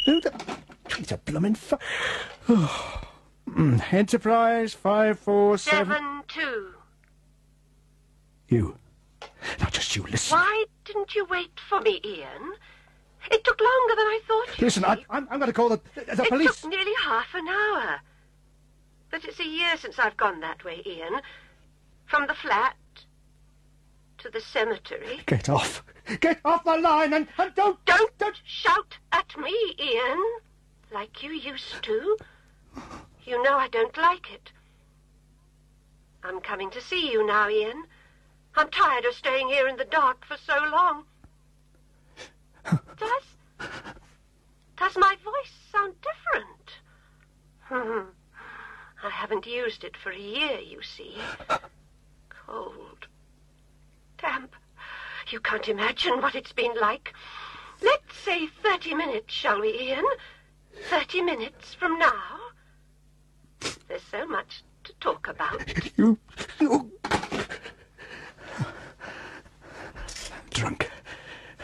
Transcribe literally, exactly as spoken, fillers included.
It's a bloomin' fu... Oh. Mm. Enterprise five four seven... Seven two. You. Now just you listen. Why didn't you wait for me, Ian? It took longer than I thought. Listen, I, I'm, I'm going to call the, the it police. It took nearly half an hour. But it's a year since I've gone that way, Ian. From the flat to the cemetery. Get off. Get off the line and, and don't... Don't, don't shout at me, Ian, like you used to. You know I don't like it. I'm coming to see you now, Ian. I'm tired of staying here in the dark for so long. Does... Does my voice sound different? Hmm. I haven't used it for a year, you see. Cold. Damp. You can't imagine what it's been like. Let's say thirty minutes, shall we, Ian? Thirty minutes from now. There's so much to talk about. You... you